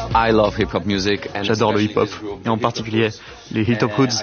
J'adore le hip-hop, et en particulier les Hilltop Hoods.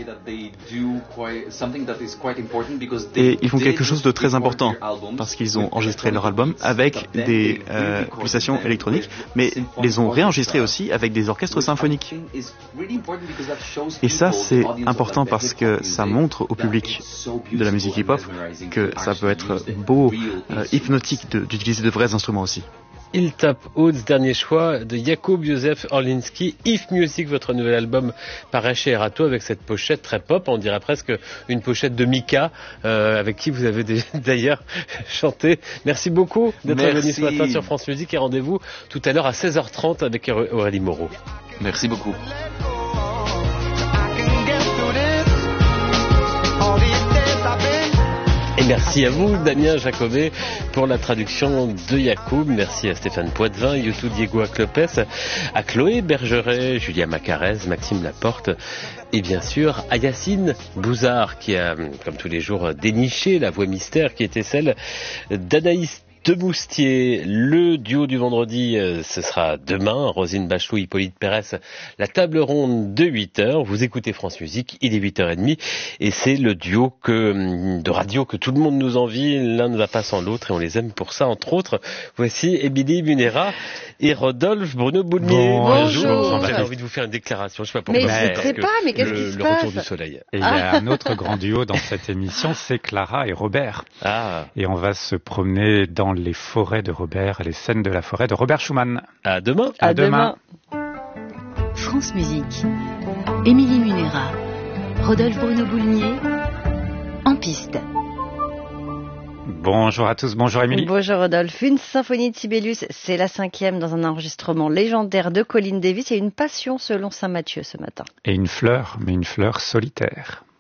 Et ils font quelque chose de très important, parce qu'ils ont enregistré leur album avec des pulsations électroniques, mais les ont réenregistrés aussi avec des orchestres symphoniques. Et ça, c'est important parce que ça montre au public de la musique hip-hop que ça peut être beau, hypnotique d'utiliser de vrais instruments aussi. Hilltop Hoods, dernier choix de Jakub Józef Orliński. If Music, votre nouvel album paraît chez Erato avec cette pochette très pop, on dirait presque une pochette de Mika, avec qui vous avez d'ailleurs chanté. Merci beaucoup d'être venu ce matin sur France Musique et rendez-vous tout à l'heure à 16h30 avec Aurélie Moreau. Merci beaucoup. Et merci à vous, Damien Jacobet, pour la traduction de Yacoub. Merci à Stéphane Poitvin, Youtou Diego Clopes, à Chloé Bergeret, Julia Macarez, Maxime Laporte et bien sûr à Yacine Bouzard qui a, comme tous les jours, déniché la voix mystère qui était celle d'Anaïs de Moustier. Le duo du vendredi, ce sera demain. Rosine Bachelot, Hippolyte Pérez, la table ronde de 8h. Vous écoutez France Musique, il est 8h30 et c'est le duo de radio que tout le monde nous envie. L'un ne va pas sans l'autre et on les aime pour ça. Entre autres, voici Émilie Munera et Rodolphe Bruno Boulmier. Bonjour. J'avais envie de vous faire une déclaration, je sais pas pourquoi. Mais qu'est-ce qui se passe? Le retour du soleil. Et il y a un autre grand duo dans cette émission, c'est Clara et Robert. Ah. Et on va se promener dans les forêts de Robert, les scènes de la forêt de Robert Schumann. À demain. À demain. France Musique. Émilie Munera. Rodolphe Bruno Boulmier. En piste. Bonjour à tous, bonjour Émilie. Bonjour Rodolphe. Une symphonie de Sibelius, c'est la 5e dans un enregistrement légendaire de Colin Davis et une passion selon Saint Matthieu ce matin. Et une fleur, mais une fleur solitaire.